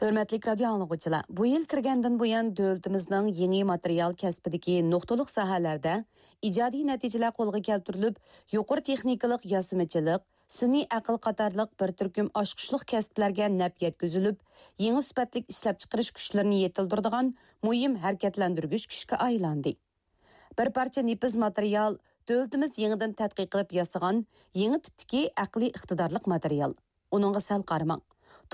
Hörmətli radio anlıqçılar, bu yıl kirgəndən bu yan dövlətimizin yeni material kəsbidəki nöqtəlıq sahələrdə icadi nəticələr qolğa keltirilib, yuqur texnikalıq yasımçılıq, süni aql qatarlıq bir türküm aşqışlıq kəsblərə nəp yetkizilib, yeni sübətlik işləp çıxırış güçlərini yetildirdigan mühim hərəkətləndirgüç güçkə aylandı. Bir parça nepiz material dövlətimiz yenidən tədqiq qilib yasagan yeni tipdəki aqli iqtidarlıq material. Onunğa sal qarmang.